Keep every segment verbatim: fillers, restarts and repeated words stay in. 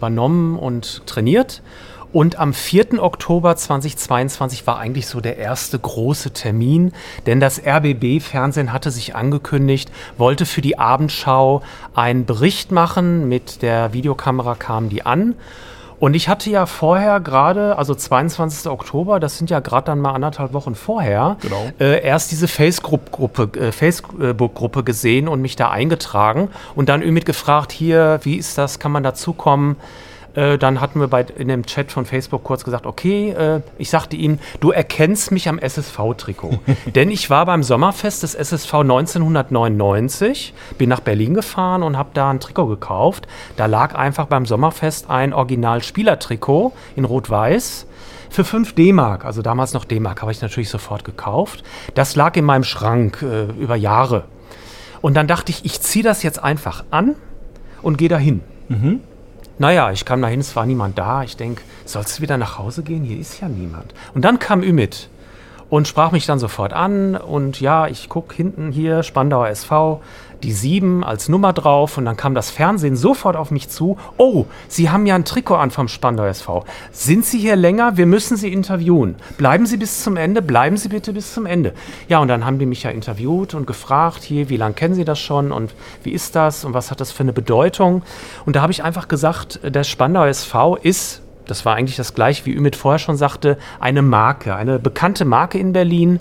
übernommen und trainiert. Und am vierten Oktober zweitausendzweiundzwanzig war eigentlich so der erste große Termin, denn das R B B-Fernsehen hatte sich angekündigt, wollte für die Abendschau einen Bericht machen. Mit der Videokamera kamen die an. Und ich hatte ja vorher gerade, also zweiundzwanzigsten Oktober, das sind ja gerade dann mal anderthalb Wochen vorher, genau. äh, erst diese Facebook-Gruppe äh, Facebook-Gruppe gesehen und mich da eingetragen und dann irgendwie gefragt, hier, wie ist das, kann man dazukommen? Äh, dann hatten wir bei, in dem Chat von Facebook kurz gesagt, okay, äh, ich sagte ihm, du erkennst mich am S S V-Trikot. Denn ich war beim Sommerfest des S S V neunzehnhundertneunundneunzig, bin nach Berlin gefahren und habe da ein Trikot gekauft. Da lag einfach beim Sommerfest ein Original-Spielertrikot in Rot-Weiß für fünf D-Mark, also damals noch D-Mark, habe ich natürlich sofort gekauft. Das lag in meinem Schrank äh, über Jahre. Und dann dachte ich, ich ziehe das jetzt einfach an und gehe dahin. Mhm. Naja, ich kam dahin, es war niemand da. Ich denke, sollst du wieder nach Hause gehen? Hier ist ja niemand. Und dann kam Ümit und sprach mich dann sofort an. Und ja, ich gucke hinten hier, Spandauer S V, die sieben als Nummer drauf. Und dann kam das Fernsehen sofort auf mich zu. Oh, Sie haben ja ein Trikot an vom Spandauer S V. Sind Sie hier länger? Wir müssen Sie interviewen. Bleiben Sie bis zum Ende, bleiben Sie bitte bis zum Ende. Ja, und dann haben die mich ja interviewt und gefragt, hier, wie lange kennen Sie das schon und wie ist das und was hat das für eine Bedeutung? Und da habe ich einfach gesagt, der Spandauer S V ist, das war eigentlich das Gleiche, wie Ümit vorher schon sagte, eine Marke, eine bekannte Marke in Berlin.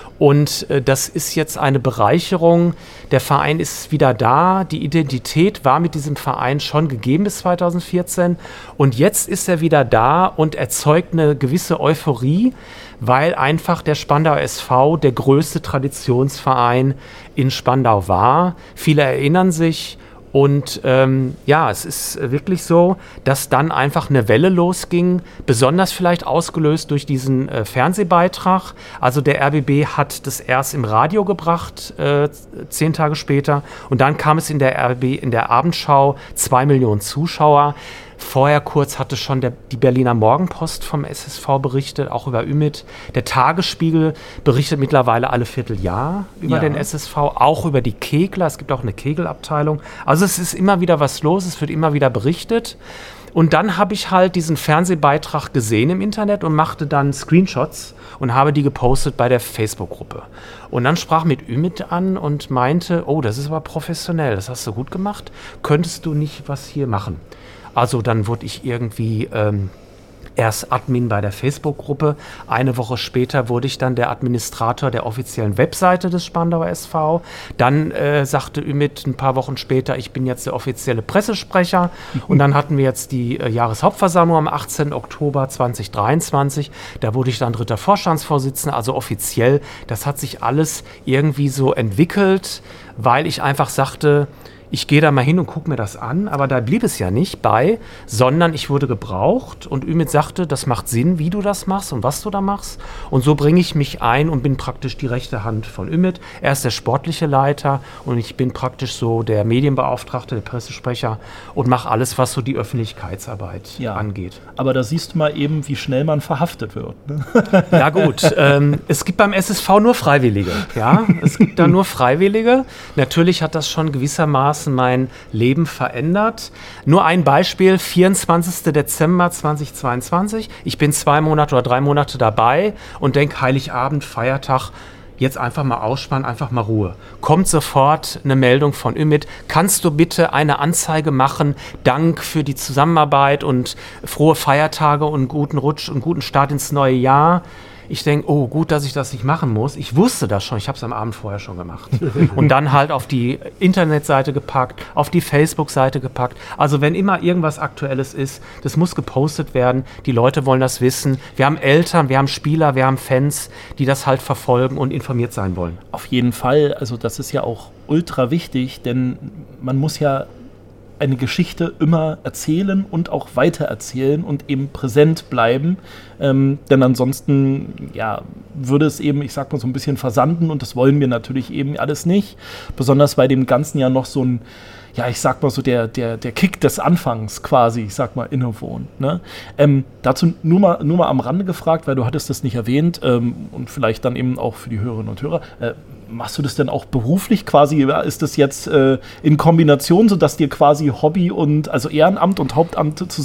Und äh, das ist jetzt eine Bereicherung. Der Verein ist wieder da. Die Identität war mit diesem Verein schon gegeben bis zweitausendvierzehn. Und jetzt ist er wieder da und erzeugt eine gewisse Euphorie, weil einfach der Spandauer S V der größte Traditionsverein in Spandau war. Viele erinnern sich. Und ähm, ja, es ist wirklich so, dass dann einfach eine Welle losging, besonders vielleicht ausgelöst durch diesen äh, Fernsehbeitrag. Also der R B B hat das erst im Radio gebracht, äh, zehn Tage später. Und dann kam es in der R B B, in der Abendschau, zwei Millionen Zuschauer. Vorher kurz hatte schon der, die Berliner Morgenpost vom S S V berichtet, auch über Ümit. Der Tagesspiegel berichtet mittlerweile alle Vierteljahr über ja. den S S V, auch über die Kegler. Es gibt auch eine Kegelabteilung. Also es ist immer wieder was los, es wird immer wieder berichtet. Und dann habe ich halt diesen Fernsehbeitrag gesehen im Internet und machte dann Screenshots und habe die gepostet bei der Facebook-Gruppe. Und dann sprach mit Ümit an und meinte, oh, das ist aber professionell, das hast du gut gemacht. Könntest du nicht was hier machen? Also dann wurde ich irgendwie ähm, erst Admin bei der Facebook-Gruppe. Eine Woche später wurde ich dann der Administrator der offiziellen Webseite des Spandauer S V. Dann äh, sagte Ümit ein paar Wochen später, ich bin jetzt der offizielle Pressesprecher. Und dann hatten wir jetzt die äh, Jahreshauptversammlung am achtzehnten Oktober zweitausenddreiundzwanzig. Da wurde ich dann dritter Vorstandsvorsitzender, also offiziell. Das hat sich alles irgendwie so entwickelt, weil ich einfach sagte, ich gehe da mal hin und gucke mir das an, aber da blieb es ja nicht bei, sondern ich wurde gebraucht und Ümit sagte, das macht Sinn, wie du das machst und was du da machst. Und so bringe ich mich ein und bin praktisch die rechte Hand von Ümit. Er ist der sportliche Leiter und ich bin praktisch so der Medienbeauftragte, der Pressesprecher und mache alles, was so die Öffentlichkeitsarbeit ja. angeht. Aber da siehst du mal eben, wie schnell man verhaftet wird. Ne? Ja gut, ähm, es gibt beim S S V nur Freiwillige. Ja? Es gibt da nur Freiwillige. Natürlich hat das schon gewissermaßen mein Leben verändert. Nur ein Beispiel, vierundzwanzigsten Dezember zweitausendzweiundzwanzig. Ich bin zwei Monate oder drei Monate dabei und denke, Heiligabend, Feiertag, jetzt einfach mal ausspannen, einfach mal Ruhe. Kommt sofort eine Meldung von Ümit, kannst du bitte eine Anzeige machen, Dank für die Zusammenarbeit und frohe Feiertage und guten Rutsch und guten Start ins neue Jahr. Ich denke, oh, gut, dass ich das nicht machen muss. Ich wusste das schon, ich habe es am Abend vorher schon gemacht. Und dann halt auf die Internetseite gepackt, auf die Facebook-Seite gepackt. Also wenn immer irgendwas Aktuelles ist, das muss gepostet werden. Die Leute wollen das wissen. Wir haben Eltern, wir haben Spieler, wir haben Fans, die das halt verfolgen und informiert sein wollen. Auf jeden Fall, also das ist ja auch ultra wichtig, denn man muss ja eine Geschichte immer erzählen und auch weitererzählen und eben präsent bleiben. Ähm, denn ansonsten ja, würde es eben, ich sag mal, so ein bisschen versanden und das wollen wir natürlich eben alles nicht. Besonders bei dem Ganzen ja noch so ein, ja, ich sag mal so der, der, der Kick des Anfangs quasi, ich sag mal, innewohnt. Ne? Ähm, dazu nur mal, nur mal am Rande gefragt, weil du hattest das nicht erwähnt ähm, und vielleicht dann eben auch für die Hörerinnen und Hörer. Äh, machst du das denn auch beruflich quasi? Ist das jetzt äh, in Kombination, sodass dir quasi Hobby und also Ehrenamt und Hauptamt zusammen